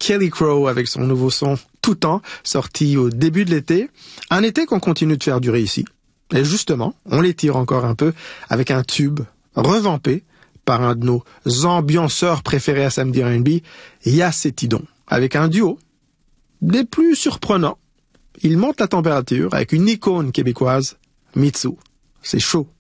Kelly Crow avec son nouveau son Tout Temps, sorti au début de l'été. Un été qu'on continue de faire durer ici. Et justement, on l'étire encore un peu avec un tube revampé par un de nos ambianceurs préférés à Samedi R&B, Yass et Tidon, avec un duo des plus surprenants. Il monte la température avec une icône québécoise, Mitsou. C'est chaud.